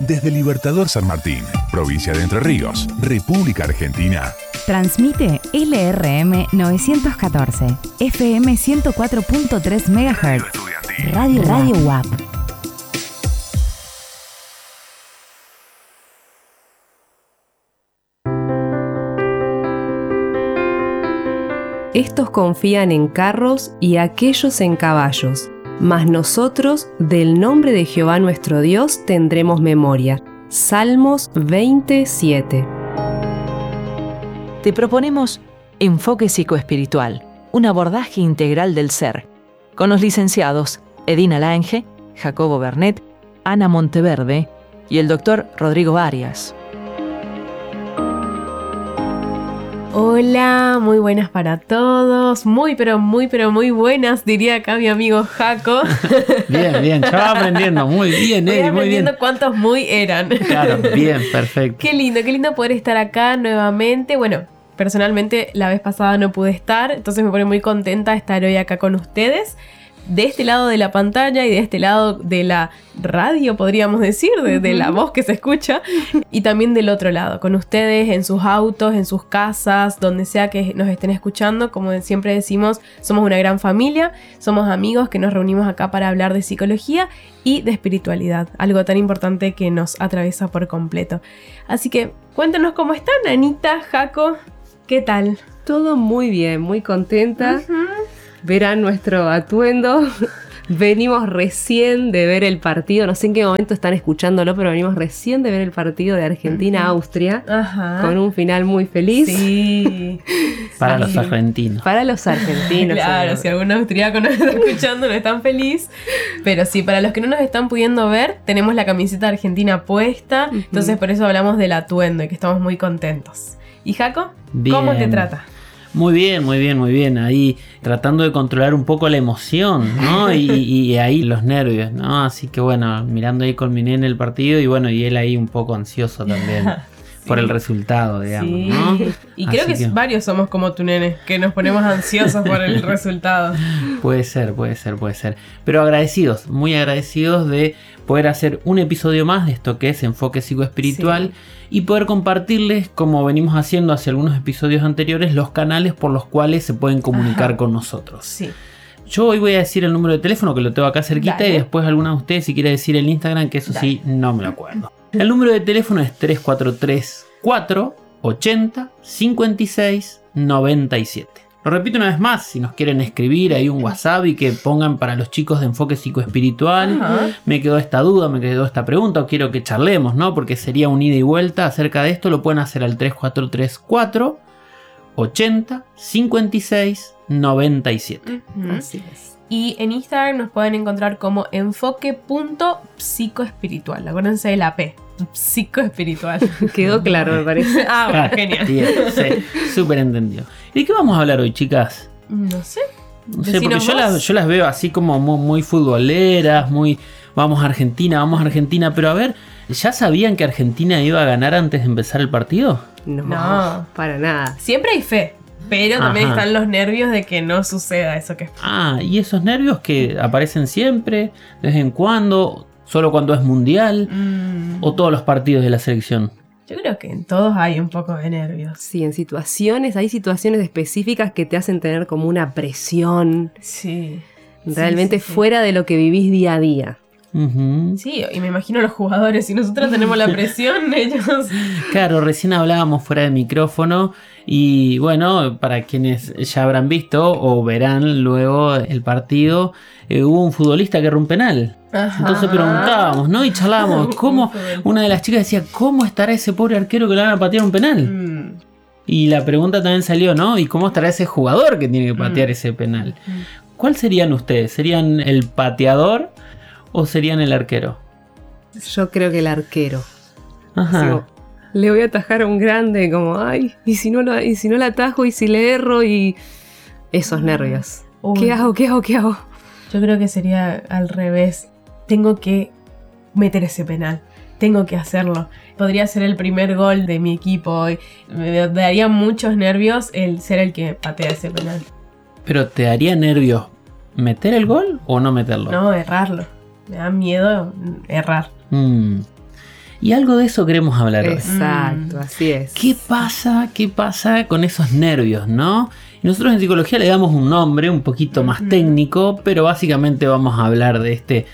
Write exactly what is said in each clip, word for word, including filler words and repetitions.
Desde Libertador San Martín, provincia de Entre Ríos, República Argentina. Transmite L R M novecientos catorce, F M ciento cuatro punto tres megahertz. Radio Radio U A P. Estos confían en carros y aquellos en caballos, mas nosotros del nombre de Jehová nuestro Dios tendremos memoria. Salmos veintisiete. Te proponemos Enfoque Psicoespiritual, un abordaje integral del ser, con los licenciados Edina Lange, Jacobo Bernet, Ana Monteverde y el doctor Rodrigo Arias. Hola, muy buenas para todos, muy pero muy pero muy buenas, diría acá mi amigo Jaco. Bien, bien, ya va aprendiendo, muy bien, Voy Eri, muy bien. aprendiendo cuántos muy eran. Claro, bien, perfecto. Qué lindo, qué lindo poder estar acá nuevamente. Bueno, personalmente la vez pasada no pude estar, entonces me pone muy contenta de estar hoy acá con ustedes. De este lado de la pantalla y de este lado de la radio, podríamos decir, de, de la voz que se escucha, y también del otro lado, con ustedes en sus autos, en sus casas, donde sea que nos estén escuchando. Como siempre decimos, somos una gran familia, somos amigos que nos reunimos acá para hablar de psicología y de espiritualidad, algo tan importante que nos atraviesa por completo. Así que cuéntanos cómo están, Anita, Jaco, ¿qué tal? Todo muy bien, muy contenta. Uh-huh. Verán nuestro atuendo. Venimos recién de ver el partido, no sé en qué momento están escuchándolo, pero venimos recién de ver el partido de Argentina-Austria, Ajá. con un final muy feliz. Sí. Para Sí. los argentinos. Para los argentinos. Claro, obviamente. si algún austriaco nos está escuchando, no es tan feliz. Pero sí, para los que no nos están pudiendo ver, tenemos la camiseta de Argentina puesta. Uh-huh. Entonces por eso hablamos del atuendo y que estamos muy contentos. ¿Y Jaco? Bien. ¿Cómo te trata? Muy bien, muy bien, muy bien. Ahí tratando de controlar un poco la emoción, ¿no? Y, y ahí los nervios, ¿no? Así que bueno, mirando ahí con mi nene el partido y bueno, y él ahí un poco ansioso también. Sí. Por el resultado, digamos, sí. ¿no? Y creo que, que varios somos como tu nene, que nos ponemos ansiosos por el resultado. Puede ser, puede ser, puede ser. Pero agradecidos, muy agradecidos de poder hacer un episodio más de esto que es Enfoque Psicoespiritual, sí. Y poder compartirles, como venimos haciendo hace algunos episodios anteriores, los canales por los cuales se pueden comunicar Ajá. con nosotros. Sí. Yo hoy voy a decir el número de teléfono, que lo tengo acá cerquita. Dale. Y después alguna de ustedes si quiere decir el Instagram, que eso Dale. Sí, no me lo acuerdo. El número de teléfono es tres cuatro tres, cuatro ochenta, cincuenta y seis, noventa y siete. Lo repito una vez más, si nos quieren escribir ahí un WhatsApp y que pongan para los chicos de Enfoque Psicoespiritual, Ajá. me quedó esta duda, me quedó esta pregunta, o quiero que charlemos, ¿no? Porque sería un ida y vuelta acerca de esto, lo pueden hacer al tres cuatro tres, cuatro ochenta, cincuenta y seis, noventa y siete. Uh-huh. Así es. Y en Instagram nos pueden encontrar como enfoque.psicoespiritual. Acuérdense de la P. Psicoespiritual. Quedó claro, me parece. Ah, bueno, genial. Bien, sí, súper entendido. ¿Y de qué vamos a hablar hoy, chicas? No sé. No sé, porque yo las, yo las veo así como muy, muy futboleras, muy vamos a Argentina, vamos a Argentina. Pero a ver, ¿ya sabían que Argentina iba a ganar antes de empezar el partido? No, no. Para nada. Siempre hay fe. Pero también Ajá. están los nervios de que no suceda eso que... Ah, y esos nervios que aparecen siempre, de vez en cuando, solo cuando es mundial, mm. o todos los partidos de la selección. Yo creo que en todos hay un poco de nervios. Sí, en situaciones, hay situaciones específicas que te hacen tener como una presión. Sí. Realmente sí, sí, fuera sí. de lo que vivís día a día. Uh-huh. Sí, y me imagino los jugadores, si nosotros tenemos la presión, ellos... Claro, recién hablábamos fuera de micrófono y bueno, para quienes ya habrán visto o verán luego el partido, eh, hubo un futbolista que erró un penal. Ajá. Entonces preguntábamos, ¿no? Y charlábamos, ¿cómo? Una de las chicas decía, ¿cómo estará ese pobre arquero que le van a patear un penal? Mm. Y la pregunta también salió, ¿no? ¿Y cómo estará ese jugador que tiene que patear mm. ese penal? Mm. ¿Cuál serían ustedes? ¿Serían el pateador o serían el arquero? Yo creo que el arquero. Ajá. Así, le voy a atajar a un grande, como, ay, y si no lo, y si no la atajo, y si le erro, y esos nervios. Uy. ¿Qué hago? ¿Qué hago? ¿Qué hago? Yo creo que sería al revés. Tengo que meter ese penal. Tengo que hacerlo. Podría ser el primer gol de mi equipo. Me daría muchos nervios el ser el que patea ese penal. ¿Pero te daría nervios meter el gol o no meterlo? No, errarlo. Me da miedo errar. Mm. Y algo de eso queremos hablar hoy. Exacto, así es. ¿Qué pasa? ¿Qué pasa con esos nervios, no? Y nosotros en psicología le damos un nombre un poquito más técnico, pero básicamente vamos a hablar de este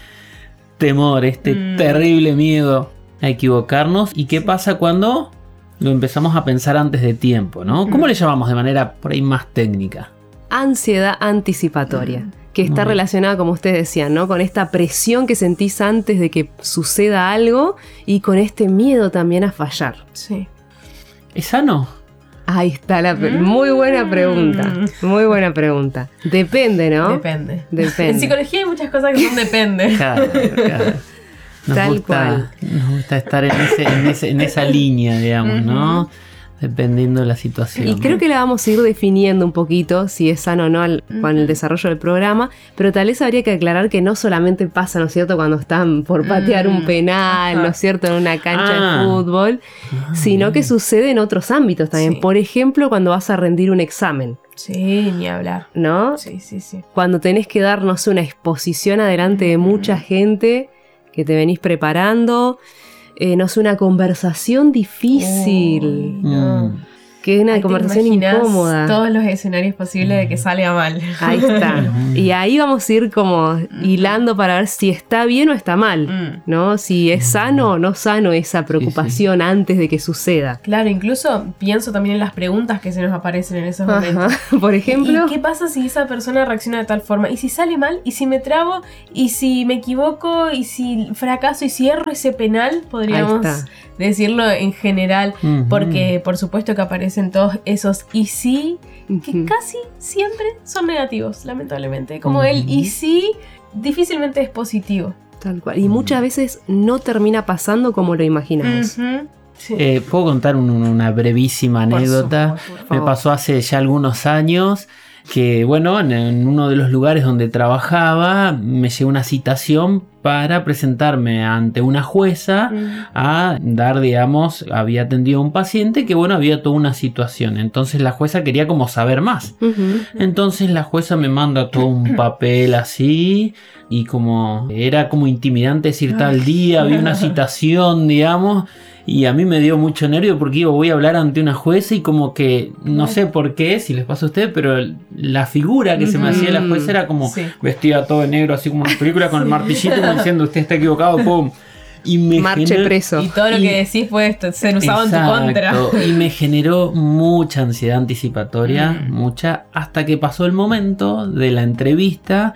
temor, este mm. terrible miedo a equivocarnos. ¿Y qué pasa cuando lo empezamos a pensar antes de tiempo, no? ¿Cómo le llamamos de manera por ahí más técnica? Ansiedad anticipatoria. Que está relacionada, como ustedes decían, ¿no? Con esta presión que sentís antes de que suceda algo y con este miedo también a fallar. Sí. ¿Es sano? Ahí está la pre- muy buena pregunta. Muy buena pregunta. Depende, ¿no? Depende. Depende. En psicología hay muchas cosas que son depende. Claro, claro. Nos Tal gusta, cual. Nos gusta estar en, ese, en, ese, en esa línea, digamos, ¿no? Dependiendo de la situación. Y creo que la vamos a ir definiendo un poquito, si es sano o no al, con el desarrollo del programa, pero tal vez habría que aclarar que no solamente pasa, ¿no es cierto?, cuando están por patear un penal, ¿no es cierto?, en una cancha Ah. de fútbol, Ah, sino bien. que sucede en otros ámbitos también. Sí. Por ejemplo, cuando vas a rendir un examen, Sí, ni hablar. ¿no? Sí, sí, sí. Cuando tenés que dar, no sé, una exposición adelante de mucha gente que te venís preparando, eh, no sé, una conversación difícil, Uy, no. Mm. que es una Ahí te conversación imaginás incómoda. todos los escenarios posibles de que salga mal. Ahí está. Y ahí vamos a ir como hilando para ver si está bien o está mal, Mm. ¿no? Si es sano o no sano esa preocupación antes de que suceda. Claro, incluso pienso también en las preguntas que se nos aparecen en esos momentos. Ajá. Por ejemplo, ¿Y qué pasa si esa persona reacciona de tal forma? ¿Y si sale mal? ¿Y si me trabo? ¿Y si me equivoco? ¿Y si fracaso? ¿Y si erro ese penal? Podríamos Ahí está. decirlo en general. Ujú. Porque por supuesto que aparecen todos esos y sí, que Ujú. casi siempre son negativos, lamentablemente. Como Ujú. el y sí, difícilmente es positivo. tal cual. Y muchas veces no termina pasando como lo imaginamos. Ujú. Sí. Eh, ¿Puedo contar un- una brevísima Por anécdota? supuesto, por Me favor. pasó hace ya algunos años que, bueno, en, en uno de los lugares donde trabajaba me llegó una citación para presentarme ante una jueza a dar, digamos, había atendido a un paciente que, bueno, había toda una situación. Entonces la jueza quería como saber más. Ujú. Entonces la jueza me manda todo un papel así y como era como intimidante decir tal día, había una citación, digamos, y a mí me dio mucho nervio porque digo, voy a hablar ante una jueza y como que, no sé por qué, si les pasa a ustedes, pero la figura que se me hacía la jueza era como Sí. vestida todo de negro, así como una película con el martillito como diciendo usted está equivocado, pum. Y me Marche gener- preso. Y todo lo Y- que decís fue esto, ser usado en tu contra. Exacto, y me generó mucha ansiedad anticipatoria, Mm. mucha, hasta que pasó el momento de la entrevista,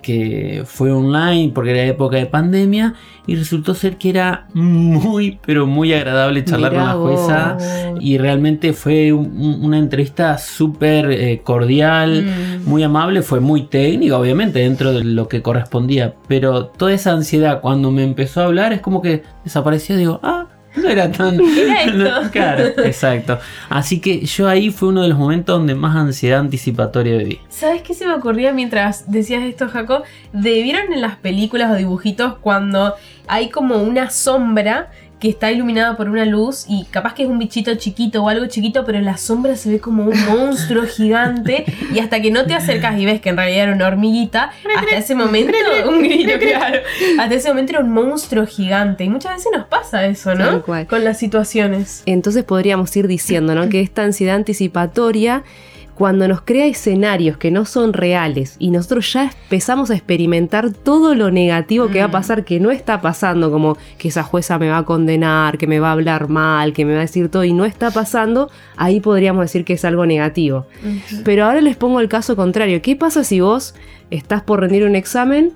que fue online porque era época de pandemia, y resultó ser que era muy, pero muy agradable charlar Mirá con la jueza. vos. Y realmente fue un- una entrevista súper eh, cordial, Mm. muy amable, fue muy técnica, obviamente, dentro de lo que correspondía. Pero toda esa ansiedad cuando me empezó a hablar es como que desapareció. Digo, ah, no era tan... Era esto. Claro, exacto. Así que yo ahí fue uno de los momentos donde más ansiedad anticipatoria viví. ¿Sabes qué se me ocurría mientras decías esto, Jaco? De, ¿vieron en las películas o dibujitos cuando hay como una sombra que está iluminada por una luz y capaz que es un bichito chiquito o algo chiquito, pero en la sombra se ve como un monstruo gigante y hasta que no te acercas y ves que en realidad era una hormiguita, hasta ese momento, un grito, claro, hasta ese momento era un monstruo gigante y muchas veces nos pasa eso, ¿no? Tal cual. Con las situaciones. Entonces podríamos ir diciendo, ¿no?, que esta ansiedad anticipatoria, cuando nos crea escenarios que no son reales y nosotros ya empezamos a experimentar todo lo negativo que va a pasar, que no está pasando, como que esa jueza me va a condenar, que me va a hablar mal, que me va a decir todo y no está pasando, ahí podríamos decir que es algo negativo. Pero ahora les pongo el caso contrario. ¿Qué pasa si vos estás por rendir un examen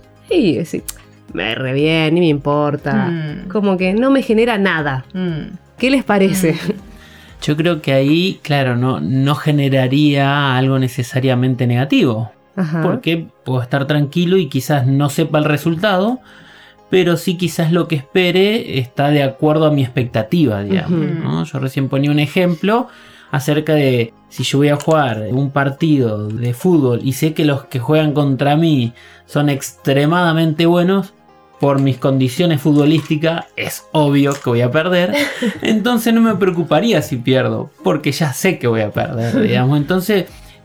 y decís, me re bien, ni me importa? Mm. Como que no me genera nada. Mm. ¿Qué les parece? Yo creo que ahí, claro, no, no generaría algo necesariamente negativo. Ajá. Porque puedo estar tranquilo y quizás no sepa el resultado, pero sí quizás lo que espere está de acuerdo a mi expectativa, digamos, Ujú. ¿no? Yo recién ponía un ejemplo acerca de si yo voy a jugar un partido de fútbol y sé que los que juegan contra mí son extremadamente buenos, por mis condiciones futbolísticas es obvio que voy a perder, entonces no me preocuparía si pierdo, porque ya sé que voy a perder, digamos. Entonces,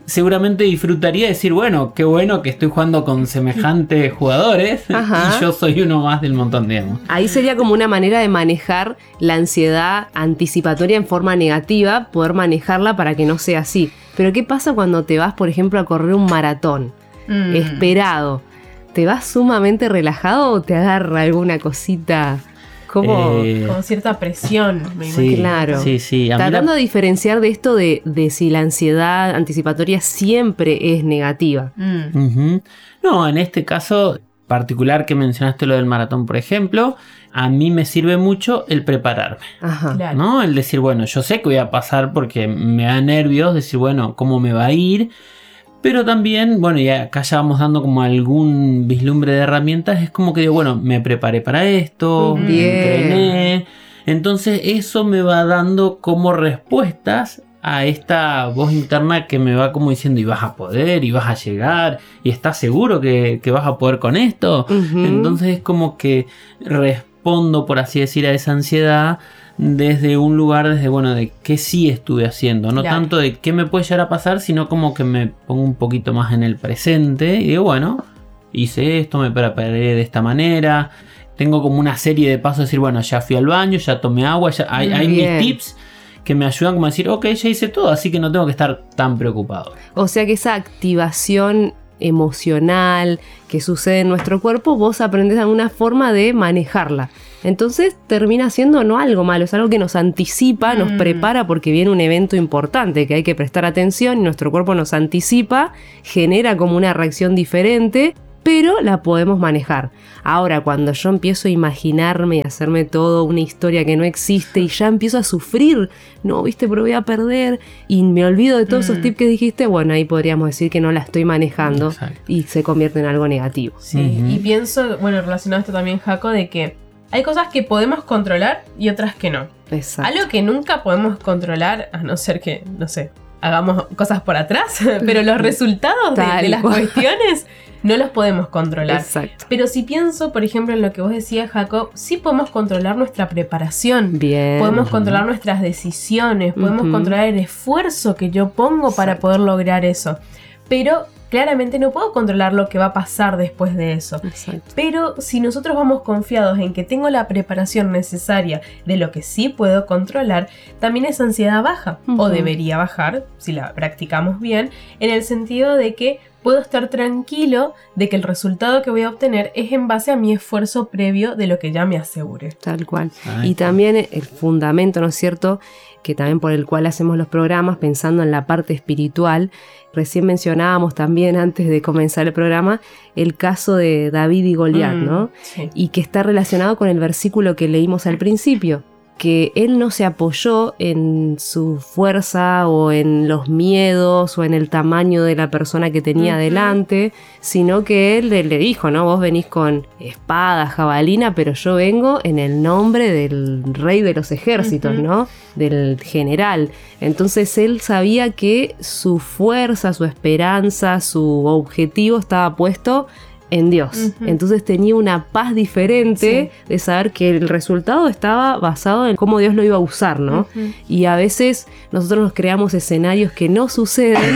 seguramente disfrutaría decir, bueno, qué bueno que estoy jugando con semejantes jugadores Ajá. y yo soy uno más del montón, digamos. Ahí sería como una manera de manejar la ansiedad anticipatoria en forma negativa, poder manejarla para que no sea así. Pero ¿qué pasa cuando te vas, por ejemplo, a correr un maratón Mm. esperado? ¿Te vas sumamente relajado o te agarra alguna cosita? ¿Cómo? Eh, Con cierta presión, me sí, imagino. Claro. sí, sí. A mí la- Tratando de diferenciar de esto de, de si la ansiedad anticipatoria siempre es negativa. Mm. Ujú. No, en este caso particular que mencionaste lo del maratón, por ejemplo, a mí me sirve mucho el prepararme, Ajá. Claro. ¿no? El decir, bueno, yo sé que voy a pasar porque me da nervios, decir, bueno, cómo me va a ir. Pero también, bueno, y acá ya vamos dando como algún vislumbre de herramientas. Es como que digo, bueno, me preparé para esto, Bien. entrené. Entonces eso me va dando como respuestas a esta voz interna que me va como diciendo, y vas a poder, y vas a llegar, y estás seguro que, que vas a poder con esto. Ujú. Entonces es como que respondo, por así decir, a esa ansiedad desde un lugar, desde, bueno, de qué sí estuve haciendo. No Claro. tanto de qué me puede llegar a pasar, sino como que me pongo un poquito más en el presente y digo, bueno, hice esto, me preparé de esta manera. Tengo como una serie de pasos, decir, bueno, ya fui al baño, ya tomé agua, ya hay, hay Bien. mis tips que me ayudan como a decir, ok, ya hice todo, así que no tengo que estar tan preocupado. O sea que esa activación emocional que sucede en nuestro cuerpo, vos aprendés alguna forma de manejarla. Entonces termina siendo no algo malo, es algo que nos anticipa, nos Mm. prepara porque viene un evento importante que hay que prestar atención y nuestro cuerpo nos anticipa, genera como una reacción diferente, pero la podemos manejar. Ahora, cuando yo empiezo a imaginarme y hacerme todo una historia que no existe y ya empiezo a sufrir, no, viste, pero voy a perder y me olvido de todos esos Mm. tips que dijiste, bueno, ahí podríamos decir que no la estoy manejando Exacto. y se convierte en algo negativo. Sí, Ujú. y pienso, bueno, relacionado a esto también, Jaco, de que hay cosas que podemos controlar y otras que no. Exacto. Algo que nunca podemos controlar, a no ser que, no sé, hagamos cosas por atrás, pero los resultados de, Tal de las cual. cuestiones no los podemos controlar. Exacto. Pero si pienso, por ejemplo, en lo que vos decías, Jacob, sí podemos controlar nuestra preparación. Bien. Podemos Ujú. controlar nuestras decisiones, podemos Ujú. controlar el esfuerzo que yo pongo para Exacto. poder lograr eso. Pero claramente no puedo controlar lo que va a pasar después de eso. Exacto. Pero si nosotros vamos confiados en que tengo la preparación necesaria de lo que sí puedo controlar, también esa ansiedad baja, Ujú. o debería bajar, si la practicamos bien, en el sentido de que puedo estar tranquilo de que el resultado que voy a obtener es en base a mi esfuerzo previo de lo que ya me asegure. Tal cual. Ay, Y también el fundamento, ¿no es cierto?, que también por el cual hacemos los programas, pensando en la parte espiritual. Recién mencionábamos también, antes de comenzar el programa, el caso de David y Goliat, Mm, ¿no? sí. Y que está relacionado con el versículo que leímos al principio, que él no se apoyó en su fuerza o en los miedos o en el tamaño de la persona que tenía Ujú. delante, sino que él le, le dijo, ¿no? Vos venís con espada, jabalina, pero yo vengo en el nombre del rey de los ejércitos, Ujú. ¿no? Del general. Entonces él sabía que su fuerza, su esperanza, su objetivo estaba puesto en Dios. Ujú. Entonces tenía una paz diferente de saber que el resultado estaba basado en cómo Dios lo iba a usar, ¿no? Ujú. Y a veces nosotros nos creamos escenarios que no suceden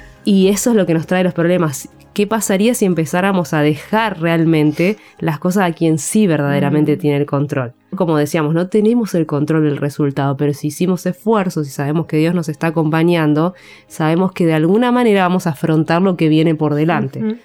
y eso es lo que nos trae los problemas. ¿Qué pasaría si empezáramos a dejar realmente las cosas a quien sí verdaderamente Mm. tiene el control? Como decíamos, no tenemos el control del resultado, pero si hicimos esfuerzos y sabemos que Dios nos está acompañando, sabemos que de alguna manera vamos a afrontar lo que viene por delante. Ujú.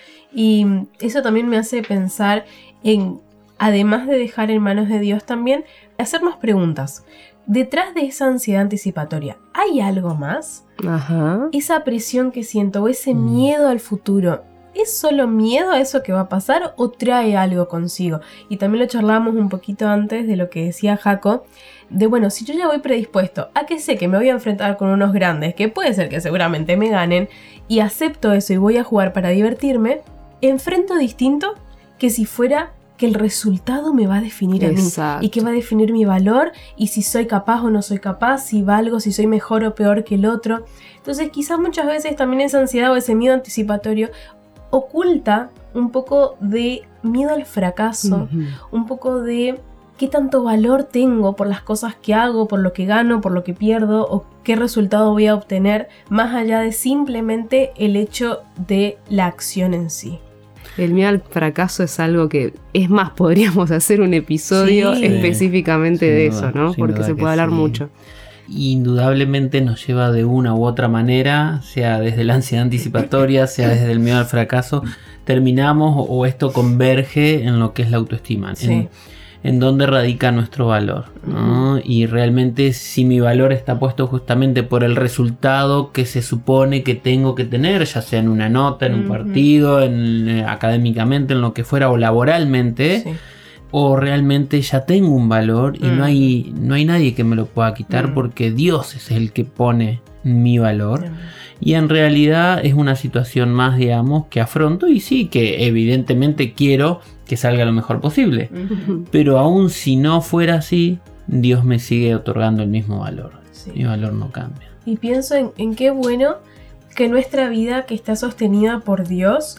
Y eso también me hace pensar en, además de dejar en manos de Dios también, hacernos preguntas. Detrás de esa ansiedad anticipatoria, ¿hay algo más? Ajá. Esa presión que siento o ese Mm. miedo al futuro, ¿es solo miedo a eso que va a pasar o trae algo consigo? Y también lo charlábamos un poquito antes de lo que decía Jaco, de bueno, si yo ya voy predispuesto a que sé que me voy a enfrentar con unos grandes, que puede ser que seguramente me ganen, y acepto eso y voy a jugar para divertirme, enfrento distinto que si fuera que el resultado me va a definir a mí Exacto. y que va a definir mi valor y si soy capaz o no soy capaz, si valgo, si soy mejor o peor que el otro. Entonces quizás muchas veces también esa ansiedad o ese miedo anticipatorio oculta un poco de miedo al fracaso, Ujú. un poco de qué tanto valor tengo por las cosas que hago, por lo que gano, por lo que pierdo o qué resultado voy a obtener, más allá de simplemente el hecho de la acción en sí. El miedo al fracaso es algo que, es más, podríamos hacer un episodio sí. específicamente Sin de duda, eso, ¿no? sin Porque duda se que puede hablar sí. mucho. Indudablemente nos lleva de una u otra manera, sea desde la ansiedad anticipatoria, sea desde el miedo al fracaso, terminamos o esto converge en lo que es la autoestima, Sí. en, en dónde radica nuestro valor, ¿no? Y realmente si mi valor está puesto justamente por el resultado que se supone que tengo que tener, ya sea en una nota, en un Ujú. partido, en, eh, académicamente, en lo que fuera o laboralmente, Sí. o realmente ya tengo un valor y Mm. no hay, no hay nadie que me lo pueda quitar Mm. porque Dios es el que pone mi valor. Bien. Y en realidad es una situación más, digamos, que afronto y sí, que evidentemente quiero que salga lo mejor posible. Ujú. Pero aún si no fuera así, Dios me sigue otorgando el mismo valor. Sí. Mi valor no cambia. Y pienso en, en qué bueno que nuestra vida, que está sostenida por Dios,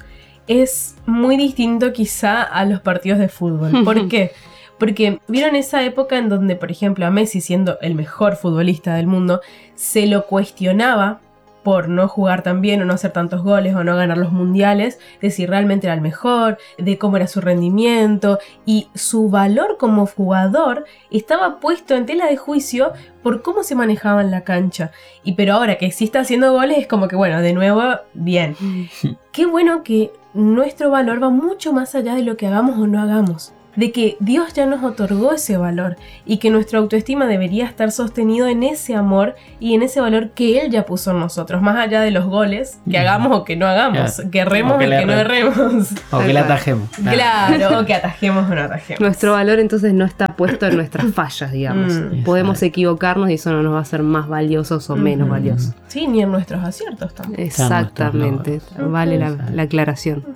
es muy distinto quizá a los partidos de fútbol. ¿Por qué? Porque vieron esa época en donde, por ejemplo, a Messi, siendo el mejor futbolista del mundo, se lo cuestionaba por no jugar tan bien o no hacer tantos goles o no ganar los mundiales, de si realmente era el mejor, de cómo era su rendimiento, y su valor como jugador estaba puesto en tela de juicio por cómo se manejaba en la cancha. Y pero ahora que sí está haciendo goles es como que bueno, de nuevo, bien. Qué bueno que nuestro valor va mucho más allá de lo que hagamos o no hagamos. De que Dios ya nos otorgó ese valor y que nuestra autoestima debería estar sostenido en ese amor y en ese valor que Él ya puso en nosotros, más allá de los goles que hagamos o que no hagamos, Claro. que erremos O que o le que no erremos. erremos. O que la atajemos. Claro, o que atajemos o no atajemos. Nuestro valor entonces no está puesto en nuestras fallas, digamos. Mm. Podemos Exacto. equivocarnos y eso no nos va a hacer más valiosos o menos Ujú. valiosos. Sí, ni en nuestros aciertos tampoco. Exactamente. logros. Vale la, Exacto. la aclaración.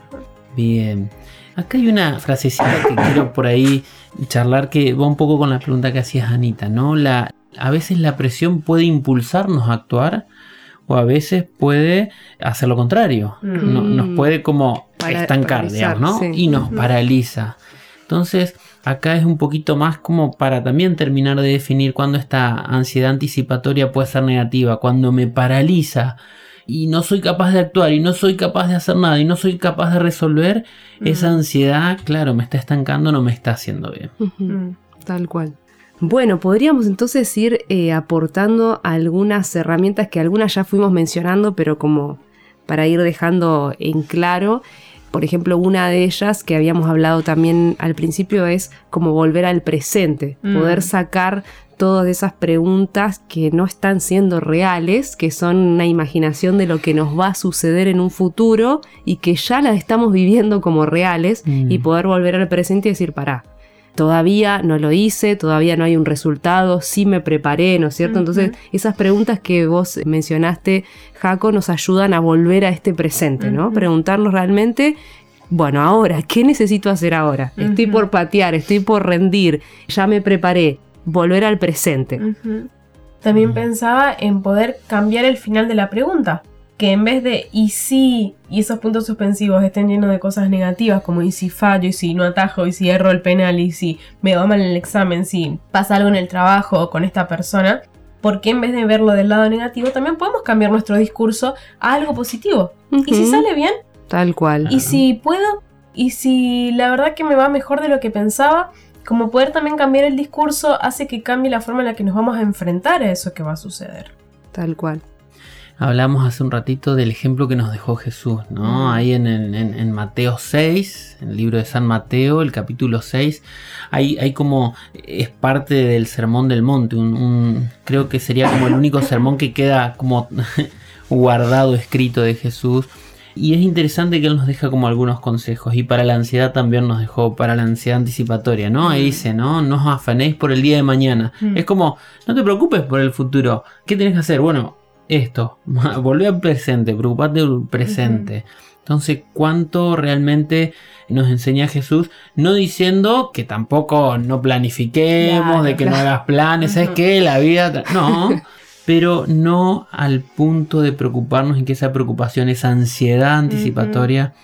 Bien. Acá hay una frasecita que quiero por ahí charlar que va un poco con la pregunta que hacías, Anita, ¿no? La, a veces la presión puede impulsarnos a actuar o a veces puede hacer lo contrario. Mm. No- nos puede como Para- estancar, paralizar, digamos, ¿no? sí. Y nos Ujú. paraliza. Entonces, acá es un poquito más como para también terminar de definir cuándo esta ansiedad anticipatoria puede ser negativa, cuando me paraliza y no soy capaz de actuar y no soy capaz de hacer nada y no soy capaz de resolver, esa ansiedad, claro, me está estancando, no me está haciendo bien. Ujú. Mm. Tal cual. Bueno, podríamos entonces ir eh, aportando algunas herramientas que algunas ya fuimos mencionando, pero como para ir dejando en claro. Por ejemplo, una de ellas que habíamos hablado también al principio es como volver al presente, Mm. poder sacar todas esas preguntas que no están siendo reales, que son una imaginación de lo que nos va a suceder en un futuro y que ya las estamos viviendo como reales, Mm. y poder volver al presente y decir, pará, todavía no lo hice, todavía no hay un resultado, sí me preparé, ¿no es cierto? Ujú. Entonces, esas preguntas que vos mencionaste, Jaco, nos ayudan a volver a este presente, ¿no? Ujú. Preguntarnos realmente, bueno, ahora, ¿qué necesito hacer ahora? Estoy Ujú. por patear, estoy por rendir, ya me preparé, volver al presente. Ujú. También pensaba en poder cambiar el final de la pregunta. Que en vez de y si, y esos puntos suspensivos estén llenos de cosas negativas, como y si fallo, y si no atajo, y si erro el penal, y si me va mal en el examen, si pasa algo en el trabajo o con esta persona, porque en vez de verlo del lado negativo, también podemos cambiar nuestro discurso a algo positivo. Y si Ujú. sale bien, Tal cual. y si puedo, y si la verdad que me va mejor de lo que pensaba, como poder también cambiar el discurso hace que cambie la forma en la que nos vamos a enfrentar a eso que va a suceder. Tal cual. Hablamos hace un ratito del ejemplo que nos dejó Jesús, ¿no? Mm. Ahí en, en- en- en Mateo seis, en el libro de San Mateo, el capítulo seis, hay, hay como, es parte del Sermón del Monte, un, un- creo que sería como el único sermón que queda como guardado, escrito de Jesús. Y es interesante que él nos deja como algunos consejos, y para la ansiedad también nos dejó, para la ansiedad anticipatoria, ¿no? Ahí dice, ¿no? No os afanéis por el día de mañana. Mm. Es como, no te preocupes por el futuro. ¿Qué tenés que hacer? Bueno, esto, volver al presente, preocupate del presente. Entonces, ¿cuánto realmente nos enseña Jesús? No diciendo que tampoco no planifiquemos, Claro, de que no claro. hagas planes, ¿sabes Ujú. qué? La vida... tra- No, pero no al punto de preocuparnos y que esa preocupación, esa ansiedad anticipatoria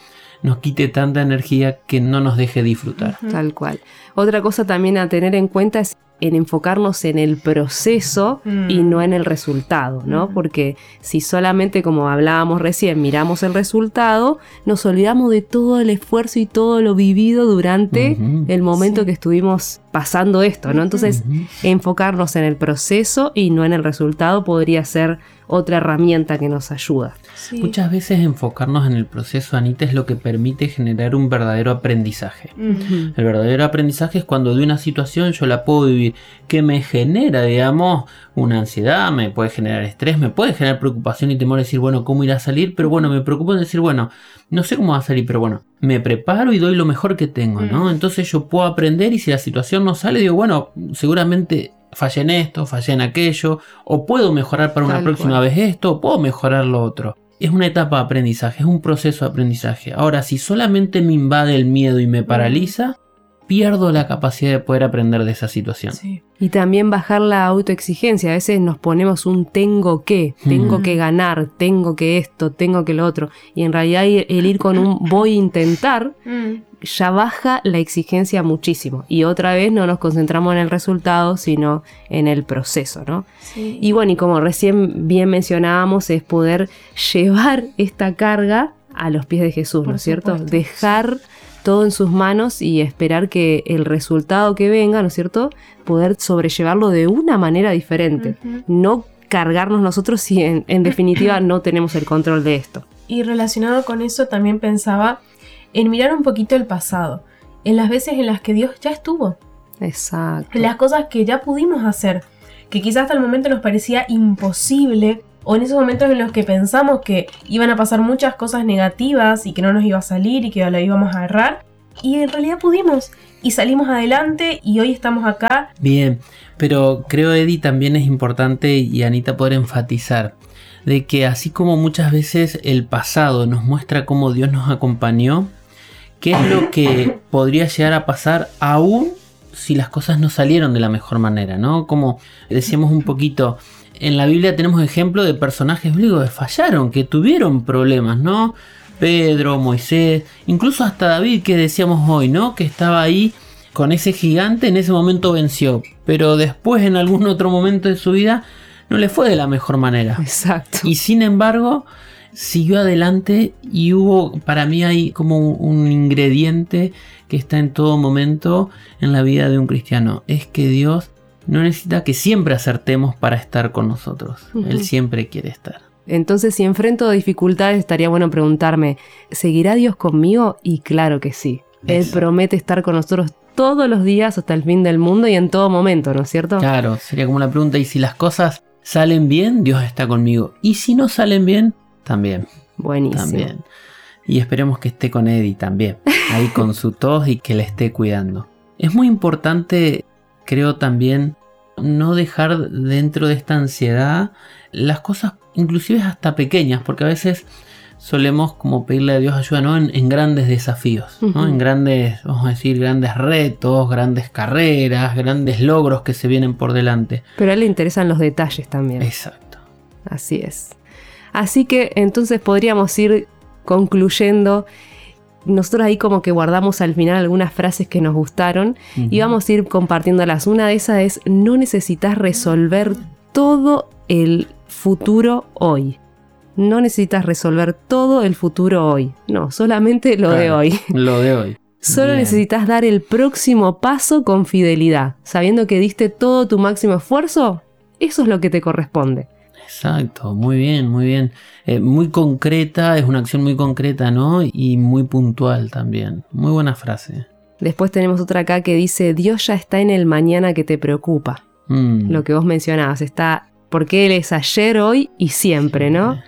nos quite tanta energía que no nos deje disfrutar. Tal cual. Otra cosa también a tener en cuenta es en enfocarnos en el proceso mm. y no en el resultado, ¿no? Mm. Porque si solamente, como hablábamos recién, miramos el resultado, nos olvidamos de todo el esfuerzo y todo lo vivido durante uh-huh. el momento sí. que estuvimos pasando esto, ¿no? Entonces, uh-huh. enfocarnos en el proceso y no en el resultado podría ser otra herramienta que nos ayuda. Sí. Muchas veces enfocarnos en el proceso, Anita, es lo que permite generar un verdadero aprendizaje. Uh-huh. El verdadero aprendizaje es cuando de una situación yo la puedo vivir, que me genera, digamos, una ansiedad, me puede generar estrés, me puede generar preocupación y temor de decir, bueno, ¿cómo irá a salir? Pero bueno, me preocupo en decir, bueno, no sé cómo va a salir, pero bueno, me preparo y doy lo mejor que tengo, ¿no? Uh-huh. Entonces yo puedo aprender y si la situación no sale, digo, bueno, seguramente fallé en esto, fallé en aquello, o puedo mejorar para una Tal próxima cual. vez esto, o puedo mejorar lo otro. Es una etapa de aprendizaje, es un proceso de aprendizaje. Ahora, si solamente me invade el miedo y me paraliza, pierdo la capacidad de poder aprender de esa situación. Sí. Y también bajar la autoexigencia. A veces nos ponemos un tengo que, tengo mm. que ganar, tengo que esto, tengo que lo otro. Y en realidad el ir con un voy a intentar mm. ya baja la exigencia muchísimo. Y otra vez no nos concentramos en el resultado, sino en el proceso, ¿no? Sí. Y bueno, y como recién bien mencionábamos, es poder llevar esta carga a los pies de Jesús, ¿no es cierto? Dejar todo en sus manos y esperar que el resultado que venga, ¿no es cierto?, poder sobrellevarlo de una manera diferente. Uh-huh. No cargarnos nosotros si en, en definitiva no tenemos el control de esto. Y relacionado con eso también pensaba en mirar un poquito el pasado, en las veces en las que Dios ya estuvo. Exacto. En las cosas que ya pudimos hacer, que quizás hasta el momento nos parecía imposible, o en esos momentos en los que pensamos que iban a pasar muchas cosas negativas y que no nos iba a salir y que la íbamos a errar, y en realidad pudimos y salimos adelante y hoy estamos acá. Bien, pero creo, Eddie, también es importante, y Anita, poder enfatizar de que así como muchas veces el pasado nos muestra cómo Dios nos acompañó, qué es lo que podría llegar a pasar aún si las cosas no salieron de la mejor manera, ¿no? Como decíamos un poquito, en la Biblia tenemos ejemplos de personajes bíblicos que fallaron, que tuvieron problemas, ¿no? Pedro, Moisés, incluso hasta David, que decíamos hoy, ¿no? Que estaba ahí con ese gigante, en ese momento venció, pero después en algún otro momento de su vida no le fue de la mejor manera. Exacto. Y sin embargo, siguió adelante y hubo, para mí hay como un, un ingrediente que está en todo momento en la vida de un cristiano, es que Dios no necesita que siempre acertemos para estar con nosotros. Uh-huh. Él siempre quiere estar. Entonces, si enfrento dificultades, estaría bueno preguntarme, ¿seguirá Dios conmigo? Y claro que sí. Eso. Él promete estar con nosotros todos los días hasta el fin del mundo y en todo momento, ¿no es cierto? Claro, sería como una pregunta, ¿y si las cosas salen bien? Dios está conmigo. ¿Y si no salen bien? También. Buenísimo. También. Y esperemos que esté con Eddie también, ahí con su tos y que le esté cuidando. Es muy importante, creo también, no dejar dentro de esta ansiedad las cosas inclusive hasta pequeñas, porque a veces solemos como pedirle a Dios ayuda, ¿no? en, en grandes desafíos, ¿no? Uh-huh. En grandes, vamos a decir, grandes retos, grandes carreras, grandes logros que se vienen por delante. Pero a él le interesan los detalles también. Exacto. Así es. Así que entonces podríamos ir concluyendo. Nosotros ahí como que guardamos al final algunas frases que nos gustaron uh-huh. y vamos a ir compartiéndolas. Una de esas es: no necesitas resolver todo el futuro hoy. No necesitas resolver todo el futuro hoy. No, solamente lo claro, de hoy. Lo de hoy. Solo Bien. necesitas dar el próximo paso con fidelidad. Sabiendo que diste todo tu máximo esfuerzo, eso es lo que te corresponde. Exacto, muy bien, muy bien. Eh, muy concreta, es una acción muy concreta, ¿no? Y muy puntual también. Muy buena frase. Después tenemos otra acá que dice: Dios ya está en el mañana que te preocupa. Mm. Lo que vos mencionabas, está porque Él es ayer, hoy y siempre, ¿no? Siempre.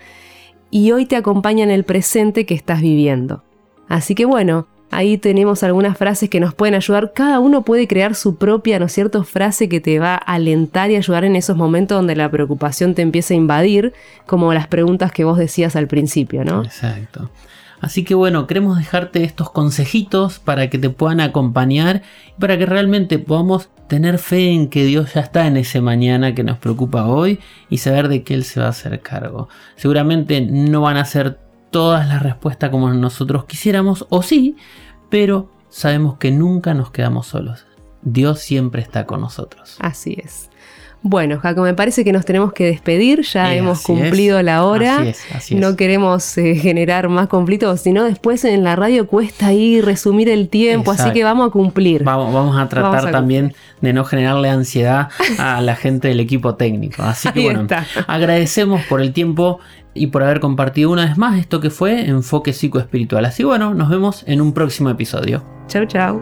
Y hoy te acompaña en el presente que estás viviendo. Así que bueno, ahí tenemos algunas frases que nos pueden ayudar. Cada uno puede crear su propia, ¿no es cierto?, frase que te va a alentar y ayudar en esos momentos donde la preocupación te empieza a invadir, como las preguntas que vos decías al principio, ¿no? Exacto. Así que bueno, queremos dejarte estos consejitos para que te puedan acompañar y para que realmente podamos tener fe en que Dios ya está en ese mañana que nos preocupa hoy y saber de que Él se va a hacer cargo. Seguramente no van a ser todas las respuestas como nosotros quisiéramos, o sí, pero sabemos que nunca nos quedamos solos. Dios siempre está con nosotros. Así es. Bueno, Jaco, me parece que nos tenemos que despedir, ya Eh, hemos así cumplido es, la hora. así es, así es. No queremos eh, generar más conflictos, sino después en la radio cuesta ahí resumir el tiempo, Exacto. así que vamos a cumplir. Vamos, vamos a tratar Vamos a también de no generarle ansiedad a la gente del equipo técnico. Así que Ahí bueno, está. agradecemos por el tiempo y por haber compartido una vez más esto que fue Enfoque Psicoespiritual. Así bueno, nos vemos en un próximo episodio. Chau, chau.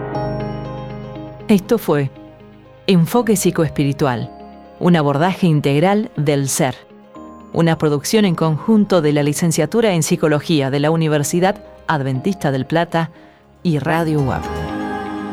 Esto fue Enfoque Psicoespiritual, un abordaje integral del ser. Una producción en conjunto de la Licenciatura en Psicología de la Universidad Adventista del Plata y Radio U A P.